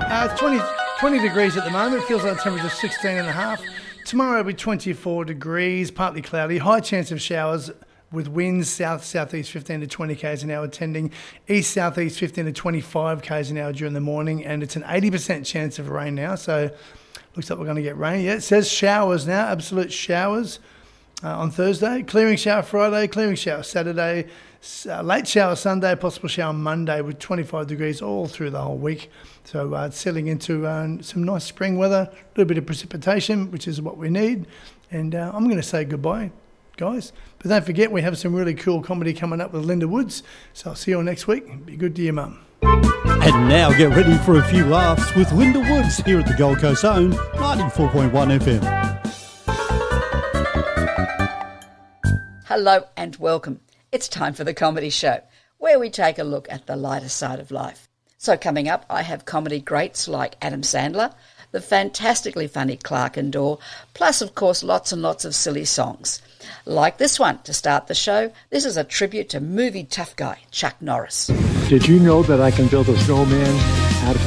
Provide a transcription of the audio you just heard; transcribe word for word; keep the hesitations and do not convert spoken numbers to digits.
Uh, it's twenty, twenty degrees at the moment. It feels like the temperature sixteen and a half. Tomorrow will be twenty-four degrees, partly cloudy. High chance of showers with winds south southeast fifteen to twenty k's an hour, tending east southeast fifteen to twenty-five k's an hour during the morning, and it's an eighty percent chance of rain now. So looks like we're going to get rain. Yeah, it says showers now, absolute showers uh, on Thursday. Clearing shower Friday, clearing shower Saturday, uh, late shower Sunday, possible shower Monday with twenty-five degrees all through the whole week. So uh, settling into uh, some nice spring weather, a little bit of precipitation, which is what we need. And uh, I'm going to say goodbye, guys. But don't forget, we have some really cool comedy coming up with Linda Woods. So I'll see you all next week. Be good to your mum. And now get ready for a few laughs with Linda Woods here at the Gold Coast Own ninety-four point one F M. Hello and welcome. It's time for the Comedy Show, where we take a look at the lighter side of life. So coming up, I have comedy greats like Adam Sandler, the fantastically funny Clark and Daw, plus, of course, lots and lots of silly songs. Like this one to start the show. This is a tribute to movie tough guy Chuck Norris. Did you know that I can build a snowman out of